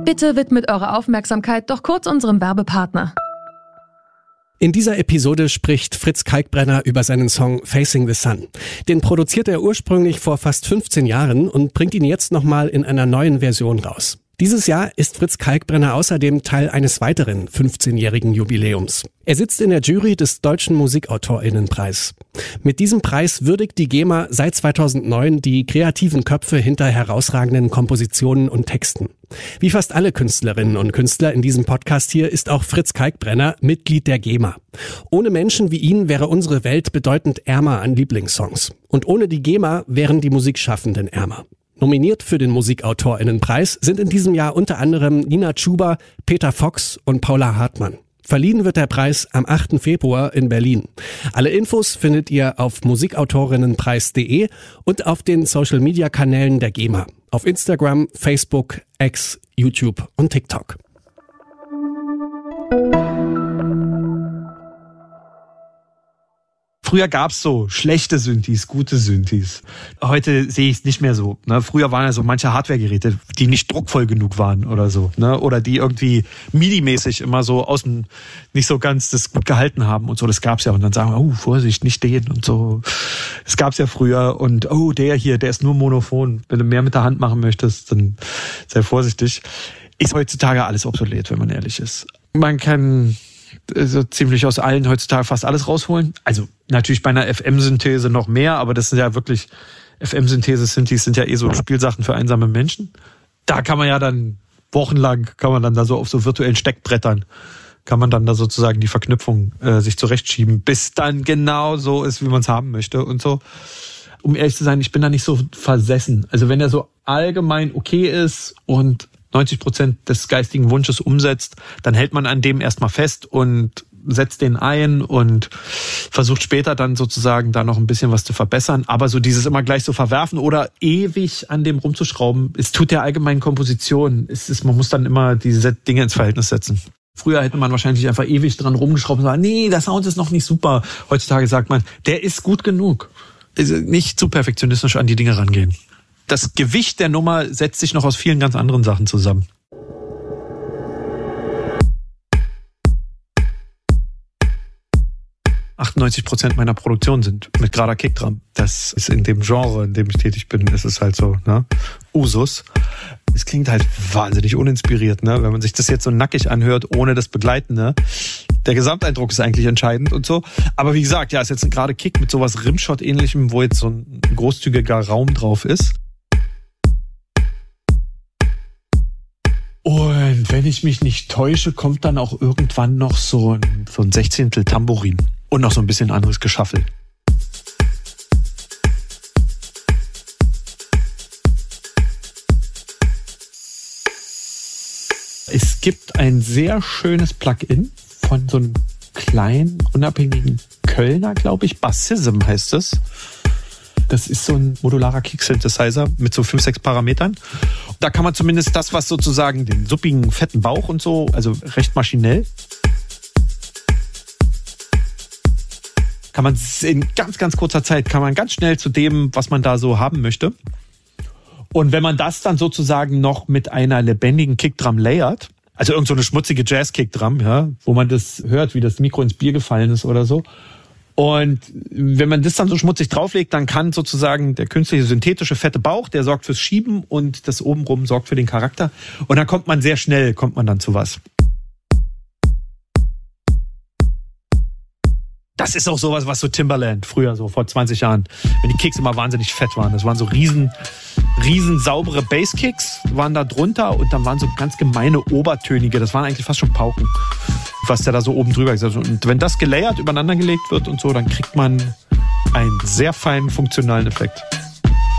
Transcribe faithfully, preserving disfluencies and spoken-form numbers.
Bitte widmet eure Aufmerksamkeit doch kurz unserem Werbepartner. In dieser Episode spricht Fritz Kalkbrenner über seinen Song Facing the Sun. Den produziert er ursprünglich vor fast fünfzehn Jahren und bringt ihn jetzt nochmal in einer neuen Version raus. Dieses Jahr ist Fritz Kalkbrenner außerdem Teil eines weiteren fünfzehnjährigen Jubiläums. Er sitzt in der Jury des Deutschen Musikautorinnenpreis. Mit diesem Preis würdigt die GEMA seit zweitausendneun die kreativen Köpfe hinter herausragenden Kompositionen und Texten. Wie fast alle Künstlerinnen und Künstler in diesem Podcast hier ist auch Fritz Kalkbrenner Mitglied der GEMA. Ohne Menschen wie ihn wäre unsere Welt bedeutend ärmer an Lieblingssongs. Und ohne die GEMA wären die Musikschaffenden ärmer. Nominiert für den Musikautorinnenpreis sind in diesem Jahr unter anderem Nina Chuba, Peter Fox und Paula Hartmann. Verliehen wird der Preis am achten Februar in Berlin. Alle Infos findet ihr auf musikautorinnenpreis punkt de und auf den Social-Media-Kanälen der GEMA. Auf Instagram, Facebook, X, YouTube und TikTok. Früher gab's so schlechte Synthes, gute Synthes. Heute sehe ich es nicht mehr so. Ne? Früher waren ja so manche Hardware-Geräte, die nicht druckvoll genug waren oder so. Ne? Oder die irgendwie MIDI-mäßig immer so außen nicht so ganz das gut gehalten haben und so. Das gab's ja. Und dann sagen wir, oh, Vorsicht, nicht den und so. Das gab's ja früher. Und oh, der hier, der ist nur monophon. Wenn du mehr mit der Hand machen möchtest, dann sei vorsichtig. Ist heutzutage alles obsolet, wenn man ehrlich ist. Man kann so ziemlich aus allen heutzutage fast alles rausholen. Also natürlich bei einer F M-Synthese noch mehr, aber das sind ja wirklich, F M-Synthese-Synthes sind ja eh so Spielsachen für einsame Menschen. Da kann man ja dann wochenlang, kann man dann da so auf so virtuellen Steckbrettern, kann man dann da sozusagen die Verknüpfung äh, sich zurechtschieben, bis dann genau so ist, wie man es haben möchte und so. Um ehrlich zu sein, ich bin da nicht so versessen. Also wenn er so allgemein okay ist und neunzig Prozent des geistigen Wunsches umsetzt, dann hält man an dem erstmal fest und setzt den ein und versucht später dann sozusagen da noch ein bisschen was zu verbessern. Aber so dieses immer gleich so verwerfen oder ewig an dem rumzuschrauben, es tut der allgemeinen Komposition. Es ist, man muss dann immer diese Dinge ins Verhältnis setzen. Früher hätte man wahrscheinlich einfach ewig dran rumgeschraubt und sagen, nee, der Sound ist noch nicht super. Heutzutage sagt man, der ist gut genug. Also nicht zu perfektionistisch an die Dinge rangehen. Das Gewicht der Nummer setzt sich noch aus vielen ganz anderen Sachen zusammen. achtundneunzig Prozent meiner Produktion sind mit gerader Kickdrum. Das ist in dem Genre, in dem ich tätig bin, ist es halt so, ne? Usus. Es klingt halt wahnsinnig uninspiriert, ne? Wenn man sich das jetzt so nackig anhört, ohne das Begleitende. Der Gesamteindruck ist eigentlich entscheidend und so. Aber wie gesagt, ja, ist jetzt ein gerade Kick mit sowas Rimshot-ähnlichem, wo jetzt so ein großzügiger Raum drauf ist. Und wenn ich mich nicht täusche, kommt dann auch irgendwann noch so ein, so ein Sechzehntel Tambourin und noch so ein bisschen anderes Geschaffel. Es gibt ein sehr schönes Plugin von so einem kleinen, unabhängigen Kölner, glaube ich, Bassism heißt es. Das ist so ein modularer Kick-Synthesizer mit so fünf, sechs Parametern. Da kann man zumindest das, was sozusagen den suppigen, fetten Bauch und so, also recht maschinell, kann man in ganz, ganz kurzer Zeit, kann man ganz schnell zu dem, was man da so haben möchte. Und wenn man das dann sozusagen noch mit einer lebendigen Kickdrum layert, also irgend so eine schmutzige Jazz-Kickdrum, ja, wo man das hört, wie das Mikro ins Bier gefallen ist oder so. Und wenn man das dann so schmutzig drauflegt, dann kann sozusagen der künstliche synthetische fette Bauch, der sorgt fürs Schieben und das obenrum sorgt für den Charakter. Und dann kommt man sehr schnell, kommt man dann zu was. Das ist auch sowas, was so Timbaland früher, so vor zwanzig Jahren, wenn die Kicks immer wahnsinnig fett waren. Das waren so riesen, riesen saubere Basskicks, waren da drunter und dann waren so ganz gemeine obertönige, das waren eigentlich fast schon Pauken, was der da so oben drüber gesagt hat. Und wenn das gelayert, übereinander gelegt wird und so, dann kriegt man einen sehr feinen funktionalen Effekt.